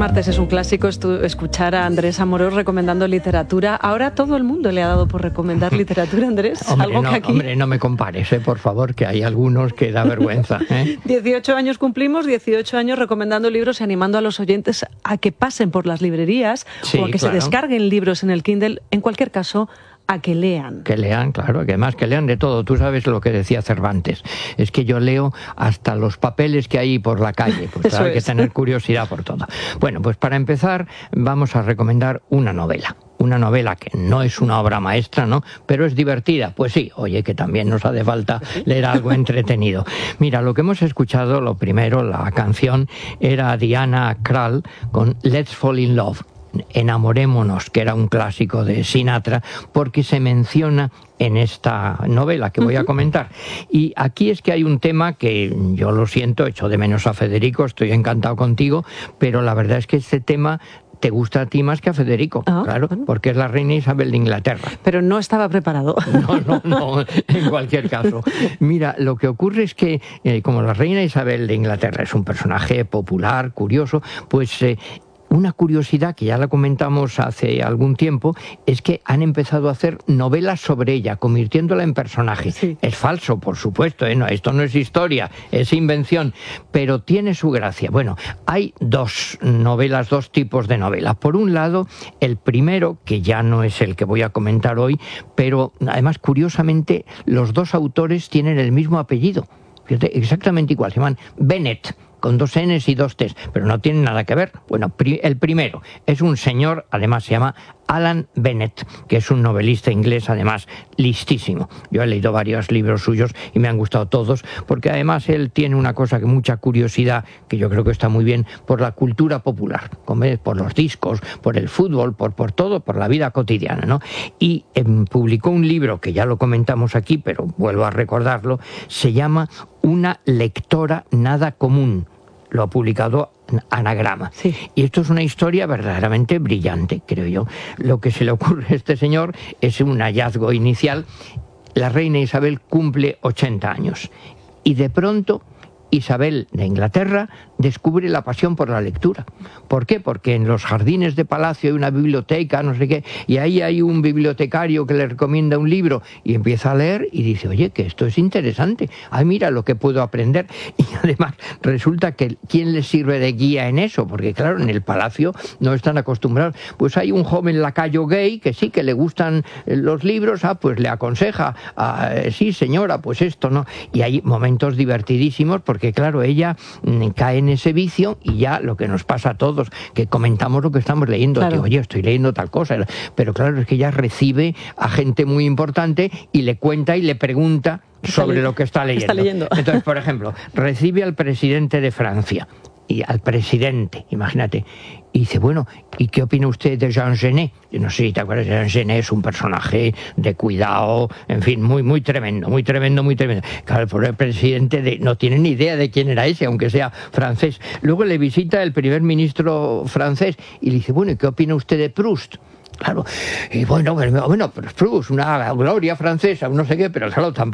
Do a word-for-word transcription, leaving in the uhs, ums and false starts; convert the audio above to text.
martes es un clásico escuchar a Andrés Amorós recomendando literatura. Ahora todo el mundo le ha dado por recomendar literatura, Andrés. Hombre, Algo no, que aquí... hombre, no me compares, eh, por favor, que hay algunos que da vergüenza. ¿eh? dieciocho años cumplimos, dieciocho años recomendando libros y animando a los oyentes a que pasen por las librerías Sí, o a que claro. se descarguen libros en el Kindle. En cualquier caso, a que lean. Que lean, claro, que además que lean de todo. Tú sabes lo que decía Cervantes, es que yo leo hasta los papeles que hay por la calle, pues Eso hay que es. tener curiosidad por todo. Bueno, pues para empezar vamos a recomendar una novela. Una novela que no es una obra maestra, ¿no? Pero es divertida. Pues sí, oye, que también nos hace falta leer algo entretenido. Mira, lo que hemos escuchado, lo primero, la canción, era Diana Krall con Let's Fall in Love. Enamorémonos, que era un clásico de Sinatra, porque se menciona en esta novela que voy a comentar. Y aquí es que hay un tema que yo lo siento, echo de menos a Federico, estoy encantado contigo, pero la verdad es que este tema te gusta a ti más que a Federico, Ah, claro, bueno. porque es la reina Isabel de Inglaterra. Pero no estaba preparado. No, no, no, en cualquier caso. Mira, lo que ocurre es que, eh, como la reina Isabel de Inglaterra es un personaje popular, curioso, pues... Eh, Una curiosidad que ya la comentamos hace algún tiempo es que han empezado a hacer novelas sobre ella, convirtiéndola en personaje. Sí. Es falso, por supuesto, ¿eh? No, esto no es historia, es invención, pero tiene su gracia. Bueno, hay dos novelas, dos tipos de novela. Por un lado, el primero, que ya no es el que voy a comentar hoy, pero además, curiosamente, los dos autores tienen el mismo apellido. Fíjate, exactamente igual, se llaman Bennett, con dos N's y dos T's, pero no tienen nada que ver. Bueno, pri- el primero es un señor, además se llama Alan Bennett, que es un novelista inglés, además listísimo. Yo he leído varios libros suyos y me han gustado todos, porque además él tiene una cosa que mucha curiosidad, que yo creo que está muy bien, por la cultura popular, como es, por los discos, por el fútbol, por, por todo, por la vida cotidiana, ¿no? Y eh, publicó un libro, que ya lo comentamos aquí, pero vuelvo a recordarlo, se llama Una lectora nada común. Lo ha publicado Anagrama. Sí. Y esto es una historia verdaderamente brillante, creo yo. Lo que se le ocurre a este señor es un hallazgo inicial. La reina Isabel cumple ochenta años y de pronto Isabel de Inglaterra descubre la pasión por la lectura. ¿Por qué? Porque en los jardines de palacio hay una biblioteca, no sé qué, y ahí hay un bibliotecario que le recomienda un libro y empieza a leer y dice, oye, que esto es interesante, ay, mira lo que puedo aprender. Y además resulta que ¿quién les sirve de guía en eso? Porque claro, en el palacio no están acostumbrados. Pues hay un joven lacayo gay que sí que le gustan los libros, ah, pues le aconseja, ah, sí señora, pues esto, ¿no? Y hay momentos divertidísimos porque claro, ella mm, cae en ese vicio y ya lo que nos pasa a todos, que comentamos lo que estamos leyendo, Claro. digo, oye, estoy leyendo tal cosa, pero claro, es que ella recibe a gente muy importante y le cuenta y le pregunta Está sobre le- lo que está leyendo. está leyendo. Entonces, por ejemplo, recibe al presidente de Francia, y al presidente, imagínate, y dice, bueno, ¿y qué opina usted de Jean Genet? Yo no sé si te acuerdas, Jean Genet es un personaje de cuidado, en fin, muy, muy tremendo, muy tremendo, muy tremendo. Claro, el pobre presidente de, no tiene ni idea de quién era ese, aunque sea francés. Luego le visita el primer ministro francés y le dice, bueno, ¿y qué opina usted de Proust? Claro, y bueno, bueno, pero Proust, una gloria francesa, no sé qué, pero claro, tampoco